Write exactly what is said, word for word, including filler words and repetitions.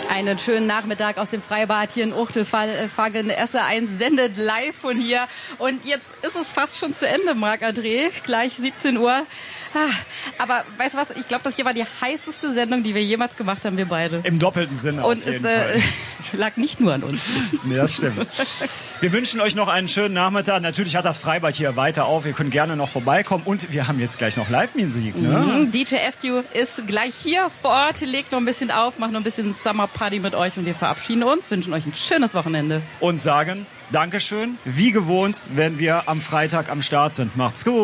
Einen schönen Nachmittag aus dem Freibad hier in Uchtelfangen. S R eins sendet live von hier. Und jetzt ist es fast schon zu Ende, Marc-André. Gleich siebzehn Uhr. Aber weißt du was? Ich glaube, das hier war die heißeste Sendung, die wir jemals gemacht haben, wir beide. Im doppelten Sinne. Und auf jeden es Fall. äh, lag nicht nur an uns. Nee, das stimmt. Wir wünschen euch noch einen schönen Nachmittag. Natürlich hat das Freibad hier weiter auf. Ihr könnt gerne noch vorbeikommen. Und wir haben jetzt gleich noch Live-Musik. Ne? Mhm. D J S Q ist gleich hier vor Ort, legt noch ein bisschen auf, macht noch ein bisschen Summer Party mit euch und wir verabschieden uns, wünschen euch ein schönes Wochenende. Und sagen Dankeschön. Wie gewohnt, wenn wir am Freitag am Start sind. Macht's gut.